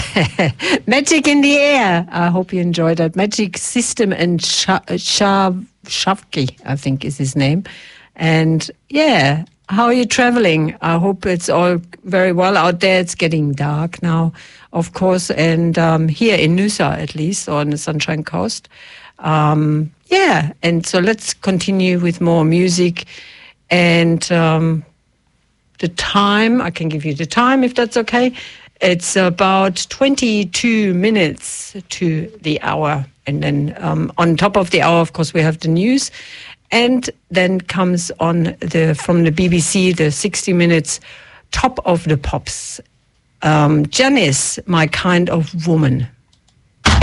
Magic in the Air. I hope you enjoyed that. Magic System and Shavki, I think is his name. And yeah, how are you traveling? I hope it's all very well out there. It's getting dark now, of course, and here in Nusa at least, on the Sunshine Coast. Yeah, and so let's continue with more music. And the time, I can give you the time if that's okay. It's about 22 minutes to the hour. And then on top of the hour, of course, we have the news. And then comes on from the BBC, the 60 minutes Top of the Pops. Janice, My Kind of Woman.